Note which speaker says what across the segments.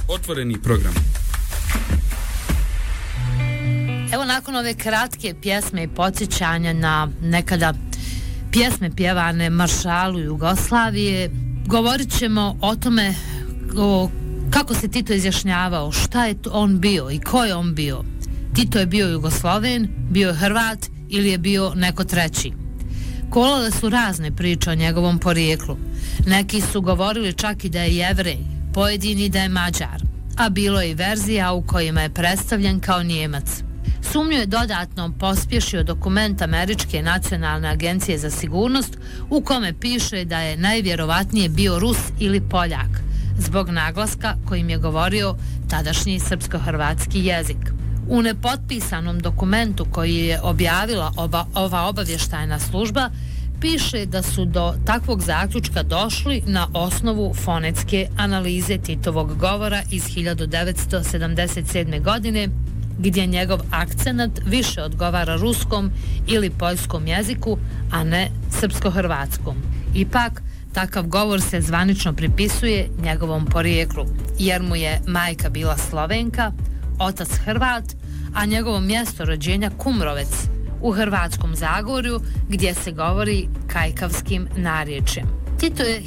Speaker 1: Otvoreni program.
Speaker 2: Evo, nakon ove kratke pjesme i podsjećanja na nekada pjesme pjevane maršalu Jugoslavije, govorit ćemo o tome kako se Tito izjašnjavao, šta je on bio i ko je on bio. Tito je bio Jugosloven, bio je Hrvat ili je bio neko treći. Kolale su razne priče o njegovom porijeklu. Neki su govorili čak i da je Jevrej, pojedini da je Mađar, a bilo je i verzija u kojima je predstavljen kao Njemac. Sumnju je dodatno pospješio dokument Američke nacionalne agencije za sigurnost u kome piše da je najvjerovatnije bio Rus ili Poljak, zbog naglaska kojim je govorio tadašnji srpsko-hrvatski jezik. U nepotpisanom dokumentu koji je objavila ova obavještajna služba piše da su do takvog zaključka došli na osnovu fonetske analize Titovog govora iz 1977. godine, gdje njegov akcenat više odgovara ruskom ili poljskom jeziku, a ne srpsko-hrvatskom. Ipak, takav govor se zvanično pripisuje njegovom porijeklu, jer mu je majka bila Slovenka, otac Hrvat, a njegovo mjesto rođenja Kumrovec u Hrvatskom Zagorju, gdje se govori kajkavskim narječjem. Tito je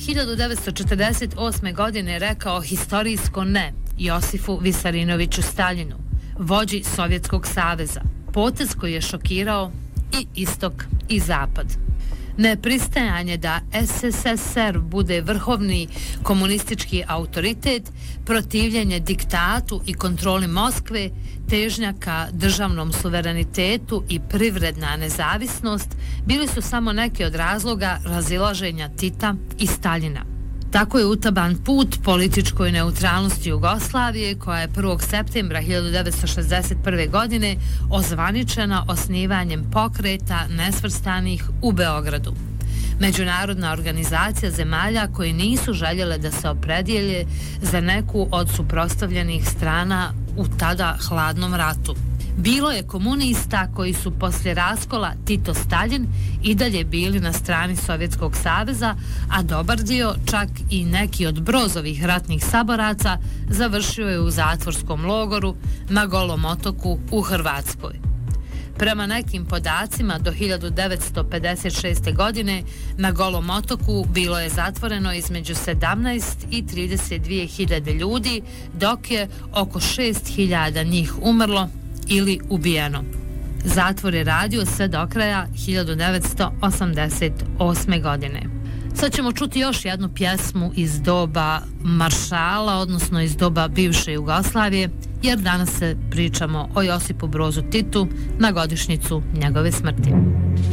Speaker 2: 1948. godine rekao historijsko ne Josifu Visarinoviću Staljinu, vođi Sovjetskog saveza, potez koji je šokirao i istok i zapad. Nepristajanje da SSSR bude vrhovni komunistički autoritet, protivljenje diktatu i kontroli Moskve, težnja ka državnom suverenitetu i privredna nezavisnost bili su samo neki od razloga razilaženja Tita i Staljina. Tako je utaban put političkoj neutralnosti Jugoslavije, koja je 1. septembra 1961. godine ozvaničena osnivanjem pokreta nesvrstanih u Beogradu. Međunarodna organizacija zemalja koji nisu željele da se opredjelje za neku od suprotstavljenih strana u tada hladnom ratu. Bilo je komunista koji su poslije raskola Tito-Staljin i dalje bili na strani Sovjetskog saveza, a dobar dio, čak i neki od Brozovih ratnih saboraca, završio je u zatvorskom logoru na Golom otoku u Hrvatskoj. Prema nekim podacima, do 1956. godine na Golom otoku bilo je zatvoreno između 17 i 32 hiljade ljudi, dok je oko 6 hiljada njih umrlo ili ubijeno. Zatvor je radio sve do kraja 1988. godine. Sad ćemo čuti još jednu pjesmu iz doba maršala, odnosno iz doba bivše Jugoslavije, jer danas se pričamo o Josipu Brozu Titu na godišnjicu njegove smrti.